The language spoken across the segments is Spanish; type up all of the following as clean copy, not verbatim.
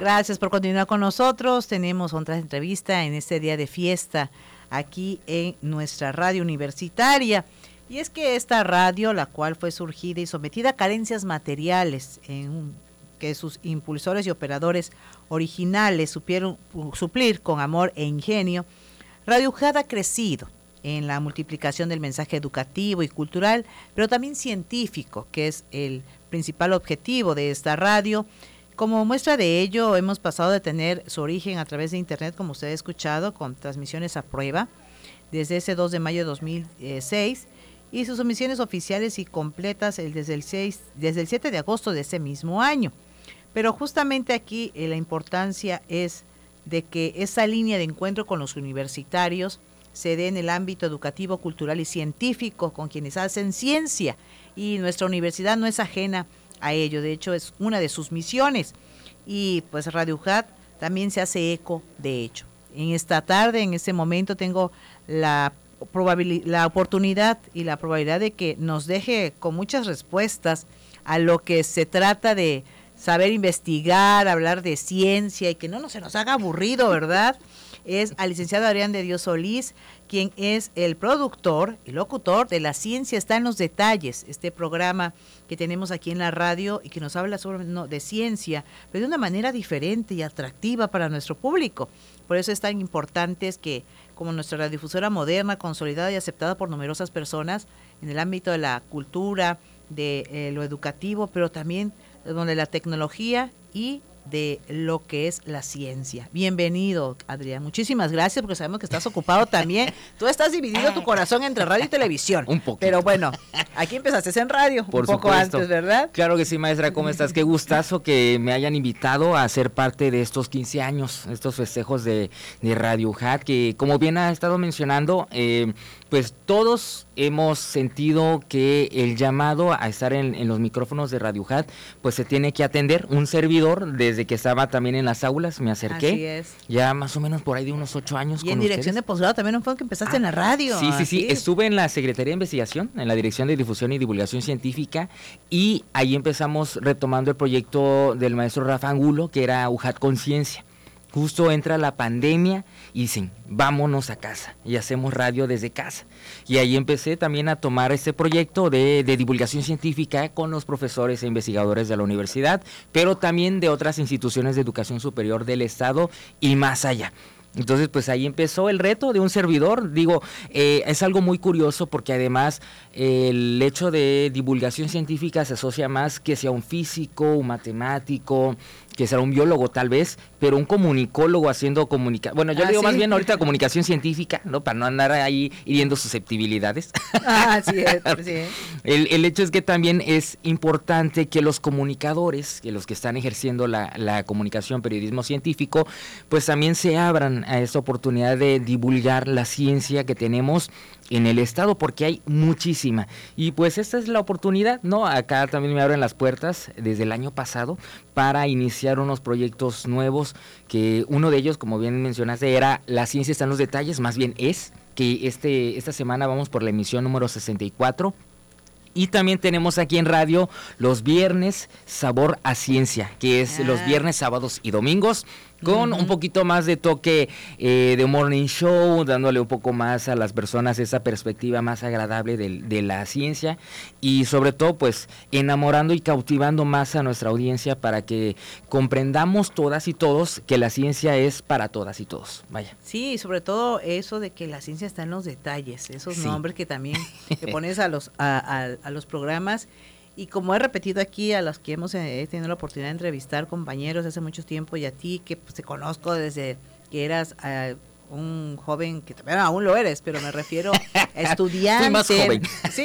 Gracias por continuar con nosotros. Tenemos otra entrevista en este día de fiesta aquí en nuestra radio universitaria. Y es que esta radio, la cual fue surgida y sometida a carencias materiales, que sus impulsores y operadores originales supieron suplir con amor e ingenio, Radio UJAD ha crecido en la multiplicación del mensaje educativo y cultural, pero también científico, que es el principal objetivo de esta radio. Como muestra de ello, hemos pasado de tener su origen a través de Internet, como usted ha escuchado, con transmisiones a prueba, desde ese 2 de mayo de 2006, y sus emisiones oficiales y completas desde el 7 de agosto de ese mismo año. Pero justamente aquí la importancia es de que esa línea de encuentro con los universitarios se dé en el ámbito educativo, cultural y científico, con quienes hacen ciencia, y nuestra universidad no es ajena a ello. De hecho, es una de sus misiones, y pues Radio UJAD también se hace eco de ello. En esta tarde, en este momento, tengo la oportunidad y la probabilidad de que nos deje con muchas respuestas a lo que se trata de saber investigar, hablar de ciencia y que no se nos haga aburrido, ¿verdad? Es al licenciado Adrián de Dios Solís, quien es el productor y locutor de La Ciencia está en los detalles, este programa que tenemos aquí en la radio y que nos habla de ciencia, pero de una manera diferente y atractiva para nuestro público. Por eso es tan importante que, como nuestra radiodifusora moderna, consolidada y aceptada por numerosas personas en el ámbito de la cultura, de lo educativo, pero también donde la tecnología y de lo que es la ciencia. Bienvenido, Adrián. Muchísimas gracias, porque sabemos que estás ocupado también. Tú estás dividido tu corazón entre radio y televisión. Un poco. Pero bueno, aquí empezaste en radio, por un poco supuesto. Antes, ¿verdad? Claro que sí, maestra. ¿Cómo estás? Qué gustazo que me hayan invitado a ser parte de estos 15 años, estos festejos de Radio UJAD, que como bien ha estado mencionando, pues todos hemos sentido que el llamado a estar en los micrófonos de Radio UJAD, pues se tiene que atender. Un servidor, desde que estaba también en las aulas, me acerqué. Así es. Ya más o menos por ahí de unos 8 años. Y en dirección de posgrado también, ¿no fue que empezaste en la radio? Sí. Estuve en la Secretaría de Investigación, en la Dirección de Difusión y Divulgación Científica, y ahí empezamos retomando el proyecto del maestro Rafa Angulo, que era UJAD Conciencia. Justo entra la pandemia y dicen, vámonos a casa y hacemos radio desde casa. Y ahí empecé también a tomar este proyecto de divulgación científica con los profesores e investigadores de la universidad, pero también de otras instituciones de educación superior del estado y más allá. Entonces, pues ahí empezó el reto de un servidor. Digo, es algo muy curioso porque además el hecho de divulgación científica se asocia más que sea un físico, un matemático, que sea un biólogo tal vez, pero un comunicólogo haciendo comunicación. Bueno, yo digo más bien ahorita comunicación científica, ¿no? Para no andar ahí hiriendo susceptibilidades. Sí es. El hecho es que también es importante que los comunicadores, que los que están ejerciendo la comunicación, periodismo científico, pues también se abran a esta oportunidad de divulgar la ciencia que tenemos en el estado, porque hay muchísima. Y pues esta es la oportunidad, ¿no? Acá también me abren las puertas desde el año pasado para iniciar unos proyectos nuevos, que uno de ellos, como bien mencionaste, era La Ciencia está en los detalles, más bien es que esta semana vamos por la emisión número 64. Y también tenemos aquí en radio los viernes Sabor a Ciencia, que es los viernes, sábados y domingos, con un poquito más de toque de morning show, dándole un poco más a las personas esa perspectiva más agradable de la ciencia, y sobre todo pues enamorando y cautivando más a nuestra audiencia para que comprendamos todas y todos que la ciencia es para todas y todos. Vaya. Sí, sobre todo eso de que la ciencia está en los detalles, esos nombres que también te pones a los programas. Y como he repetido aquí a los que he tenido la oportunidad de entrevistar compañeros hace mucho tiempo, y a ti que pues, te conozco desde que eras un joven, que también aún lo eres, pero me refiero a estudiante. Soy más joven. Sí,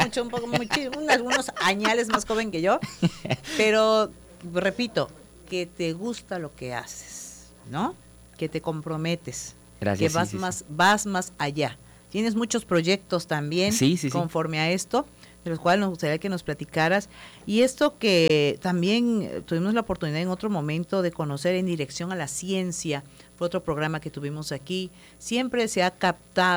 algunos añales más joven que yo, pero repito, que te gusta lo que haces, ¿no? Que te comprometes, gracias, que vas más allá. Tienes muchos proyectos también conforme a esto, de los cuales nos gustaría que nos platicaras. Y esto que también tuvimos la oportunidad en otro momento de conocer, En Dirección a la Ciencia, fue otro programa que tuvimos aquí. Siempre se ha captado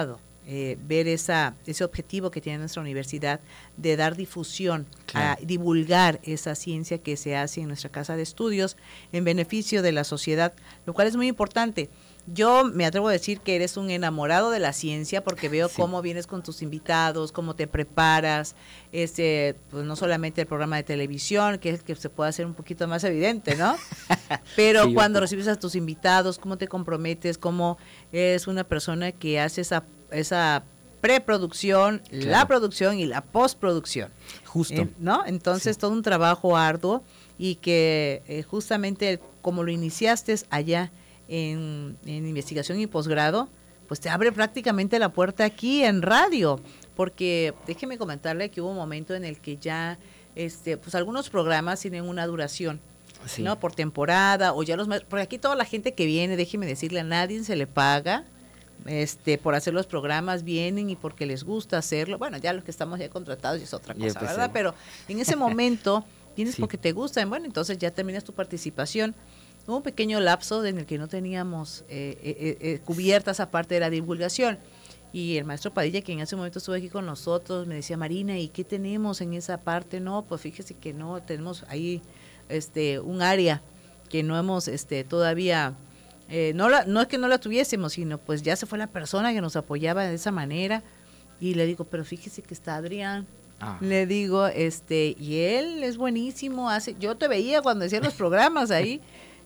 ver ese objetivo que tiene nuestra universidad de dar difusión, a divulgar esa ciencia que se hace en nuestra casa de estudios en beneficio de la sociedad, lo cual es muy importante. Yo me atrevo a decir que eres un enamorado de la ciencia porque veo cómo vienes con tus invitados, cómo te preparas, pues no solamente el programa de televisión, que es que se puede hacer un poquito más evidente, ¿no? Pero cuando recibes a tus invitados, cómo te comprometes, cómo eres una persona que hace esa preproducción, la producción y la postproducción. Justo. ¿No? Entonces todo un trabajo arduo y que justamente como lo iniciaste allá en investigación y posgrado, pues te abre prácticamente la puerta aquí en radio, porque déjeme comentarle que hubo un momento en el que ya pues algunos programas tienen una duración, ¿no? Por temporada, o ya porque aquí toda la gente que viene, déjeme decirle, a nadie se le paga por hacer los programas, vienen y porque les gusta hacerlo. Bueno, ya los que estamos ya contratados es otra cosa, ¿verdad? Pero en ese momento vienes porque te gusta, bueno, entonces ya terminas tu participación. Hubo un pequeño lapso en el que no teníamos cubierta esa parte de la divulgación. Y el maestro Padilla, que en ese momento estuvo aquí con nosotros, me decía, Marina, ¿y qué tenemos en esa parte? No, pues fíjese que no, tenemos ahí un área que no hemos todavía, no es que no la tuviésemos, sino pues ya se fue la persona que nos apoyaba de esa manera. Y le digo, pero fíjese que está Adrián. Le digo, y él es buenísimo, yo te veía cuando hacía los programas ahí.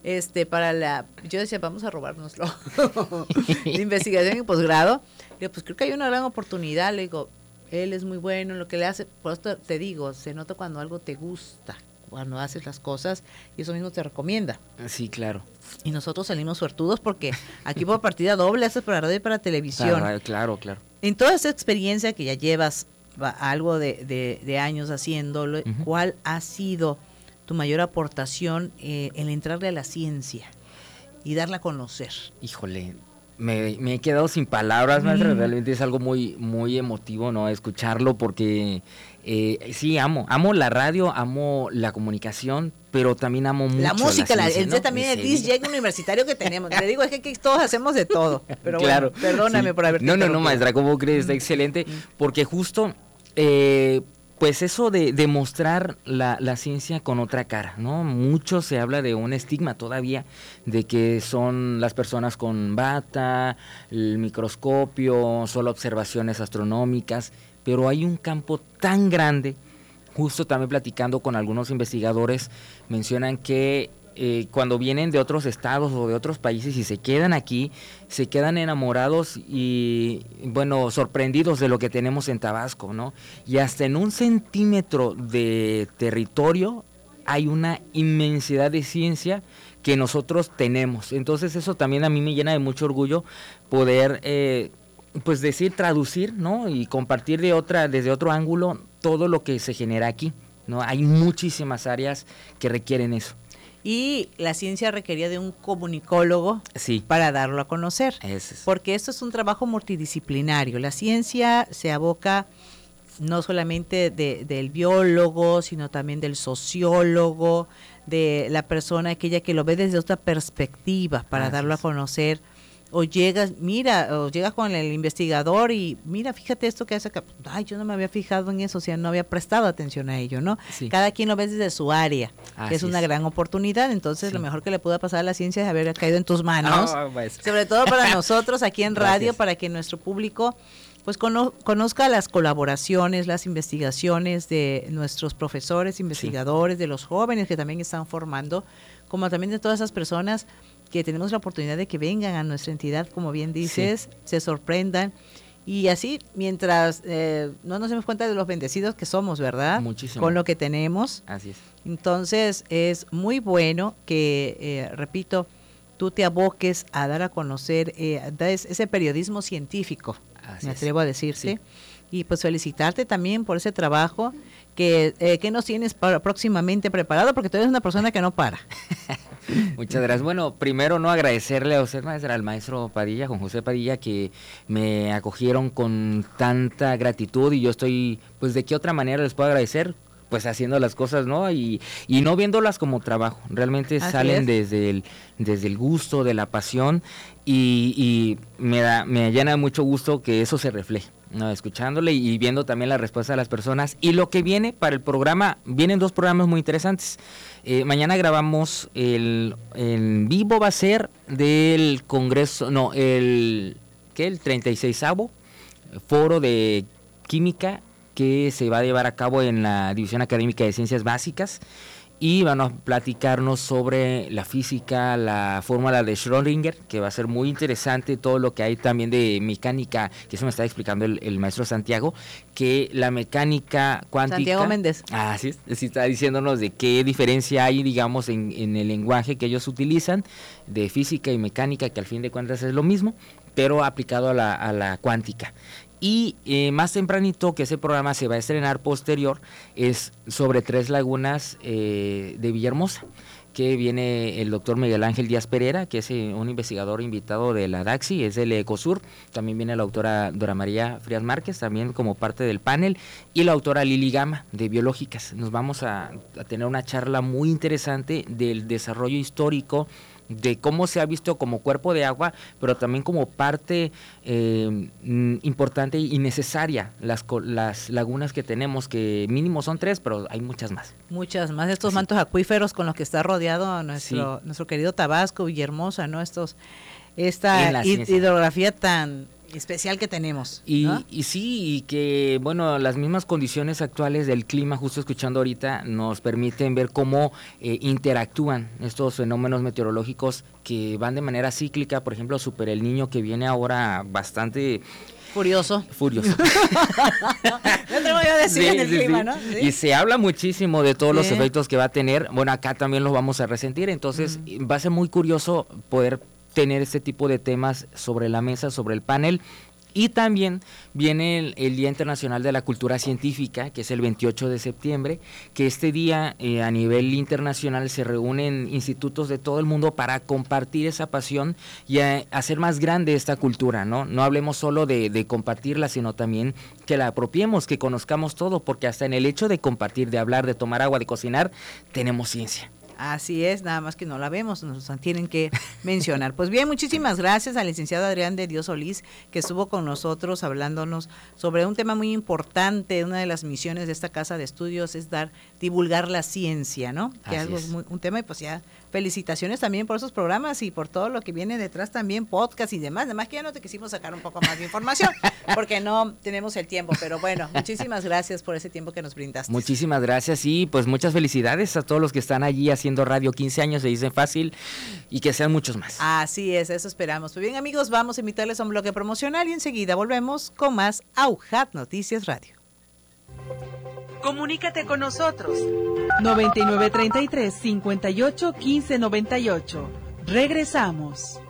Yo decía, vamos a robárnoslo. De investigación y posgrado. Le digo, pues creo que hay una gran oportunidad. Le digo, él es muy bueno en lo que le hace. Por esto te digo, se nota cuando algo te gusta, cuando haces las cosas, y eso mismo te recomienda. Sí, claro. Y nosotros salimos suertudos porque aquí por partida doble haces para radio y para televisión. Claro. En toda esa experiencia que ya llevas algo de años haciéndolo, ¿cuál ha sido tu mayor aportación en entrarle a la ciencia y darla a conocer? Híjole, me he quedado sin palabras, maestra. Realmente es algo muy, muy emotivo, ¿no? Escucharlo porque sí, amo la radio, amo la comunicación, pero también amo mucho la música, ¿no? También el DJ universitario que tenemos. Le digo, es que todos hacemos de todo. Pero claro, bueno, perdóname por haberte interrumpido. No, maestra, ¿cómo crees? Está excelente, porque justo pues eso de mostrar la ciencia con otra cara, ¿no? Mucho se habla de un estigma todavía, de que son las personas con bata, el microscopio, solo observaciones astronómicas, pero hay un campo tan grande. Justo también platicando con algunos investigadores, mencionan que cuando vienen de otros estados o de otros países y se quedan aquí, se quedan enamorados y, bueno, sorprendidos de lo que tenemos en Tabasco, ¿no? Y hasta en 1 centímetro de territorio hay una inmensidad de ciencia que nosotros tenemos. Entonces eso también a mí me llena de mucho orgullo poder, pues decir, traducir, ¿no? Y compartir desde otro ángulo todo lo que se genera aquí, ¿no? Hay muchísimas áreas que requieren eso. Y la ciencia requería de un comunicólogo para darlo a conocer, porque esto es un trabajo multidisciplinario. La ciencia se aboca no solamente del biólogo, sino también del sociólogo, de la persona aquella que lo ve desde otra perspectiva para darlo a conocer. O llegas con el investigador y mira, fíjate esto que hace acá. Ay, yo no me había fijado en eso, o sea, no había prestado atención a ello, ¿no? Cada quien lo ve desde su área, que es una gran oportunidad. Entonces, lo mejor que le pueda pasar a la ciencia es haber caído en tus manos, sobre todo para nosotros aquí en radio, para que nuestro público pues conozca las colaboraciones, las investigaciones de nuestros profesores, investigadores, de los jóvenes que también están formando, como también de todas esas personas que tenemos la oportunidad de que vengan a nuestra entidad, como bien dices, se sorprendan. Y así, mientras no nos demos cuenta de los bendecidos que somos, ¿verdad? Muchísimo. Con lo que tenemos. Así es. Entonces, es muy bueno que, repito, tú te aboques a dar a conocer ese periodismo científico, me atrevo a decirte. Y pues felicitarte también por ese trabajo que nos tienes próximamente preparado, porque tú eres una persona que no para. Muchas gracias. Bueno, primero no agradecerle a usted, maestra, al maestro Padilla, Juan José Padilla, que me acogieron con tanta gratitud, y yo estoy, pues de qué otra manera les puedo agradecer, pues haciendo las cosas, ¿no? Y no viéndolas como trabajo, realmente Así salen es. desde el gusto, de la pasión, y me llena mucho gusto que eso se refleje, ¿no? Escuchándole y viendo también la respuesta de las personas. Y lo que viene para el programa, vienen 2 programas muy interesantes. Mañana grabamos el vivo, va a ser del Congreso, no, el 36º Foro de Química que se va a llevar a cabo en la División Académica de Ciencias Básicas, y van a platicarnos sobre la física, la fórmula de Schrödinger, que va a ser muy interesante, todo lo que hay también de mecánica, que eso me está explicando el maestro Santiago, que la mecánica cuántica... Santiago Méndez. Sí, está diciéndonos de qué diferencia hay, digamos, en el lenguaje que ellos utilizan, de física y mecánica, que al fin de cuentas es lo mismo, pero aplicado a la cuántica. Y más tempranito, que ese programa se va a estrenar posterior, es sobre 3 lagunas de Villahermosa, que viene el doctor Miguel Ángel Díaz Pereira, que es un investigador invitado de la DAXI, es del Ecosur. También viene la doctora Dora María Frías Márquez, también como parte del panel, y la doctora Lili Gama, de Biológicas. Nos vamos a tener una charla muy interesante del desarrollo histórico, de cómo se ha visto como cuerpo de agua, pero también como parte importante y necesaria las lagunas que tenemos, que mínimo son 3, pero hay muchas más. Muchas más, estos mantos acuíferos con los que está rodeado nuestro querido Tabasco, Villahermosa, ¿no? Esta hidrografía tan especial que tenemos, ¿no? Y que, bueno, las mismas condiciones actuales del clima, justo escuchando ahorita, nos permiten ver cómo interactúan estos fenómenos meteorológicos que van de manera cíclica. Por ejemplo, Super El Niño, que viene ahora bastante... Furioso. No tengo yo decir en el clima, ¿no? ¿Sí? Y se habla muchísimo de todos los efectos que va a tener. Bueno, acá también los vamos a resentir, entonces va a ser muy curioso poder tener este tipo de temas sobre la mesa, sobre el panel. Y también viene el Día Internacional de la Cultura Científica, que es el 28 de septiembre, que este día a nivel internacional se reúnen institutos de todo el mundo para compartir esa pasión y hacer más grande esta cultura, ¿no? No hablemos solo de compartirla, sino también que la apropiemos, que conozcamos todo, porque hasta en el hecho de compartir, de hablar, de tomar agua, de cocinar, tenemos ciencia. Así es, nada más que no la vemos, nos tienen que mencionar. Pues bien, muchísimas gracias al licenciado Adrián de Dios Solís, que estuvo con nosotros hablándonos sobre un tema muy importante. Una de las misiones de esta casa de estudios es divulgar la ciencia, ¿no? Que algo es un tema, y pues ya felicitaciones también por esos programas y por todo lo que viene detrás también, podcast y demás. Además que ya no te quisimos sacar un poco más de información, porque no tenemos el tiempo, pero bueno, muchísimas gracias por ese tiempo que nos brindaste. Muchísimas gracias y pues muchas felicidades a todos los que están allí haciendo radio. 15 años se dice fácil, y que sean muchos más. Así es, eso esperamos. Pues bien, amigos, vamos a invitarles a un bloque promocional y enseguida volvemos con más AUJAT Noticias Radio. Comunícate con nosotros. 9933-581598. Regresamos.